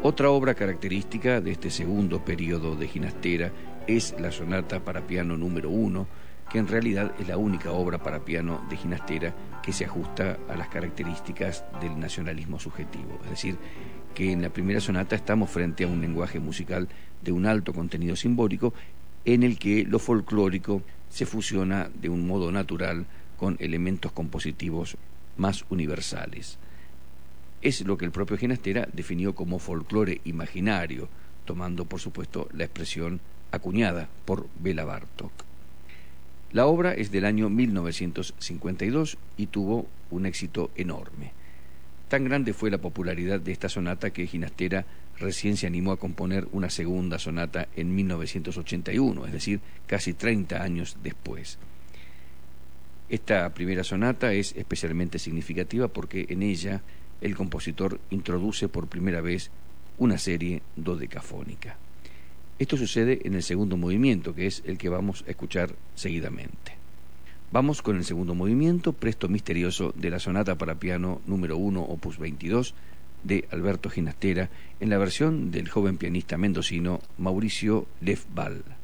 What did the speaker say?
Otra obra característica de este segundo periodo de Ginastera es la sonata para piano número 1, que en realidad es la única obra para piano de Ginastera que se ajusta a las características del nacionalismo subjetivo. Es decir, que en la primera sonata estamos frente a un lenguaje musical de un alto contenido simbólico en el que lo folclórico se fusiona de un modo natural con elementos compositivos más universales. Es lo que el propio Ginastera definió como folclore imaginario, tomando por supuesto la expresión acuñada por Béla Bartók. La obra es del año 1952 y tuvo un éxito enorme. Tan grande fue la popularidad de esta sonata que Ginastera recién se animó a componer una segunda sonata en 1981, es decir, casi 30 años después. Esta primera sonata es especialmente significativa porque en ella el compositor introduce por primera vez una serie dodecafónica. Esto sucede en el segundo movimiento, que es el que vamos a escuchar seguidamente. Vamos con el segundo movimiento, Presto Misterioso, de la sonata para piano número 1, opus 22, de Alberto Ginastera, en la versión del joven pianista mendocino Mauricio Lefval.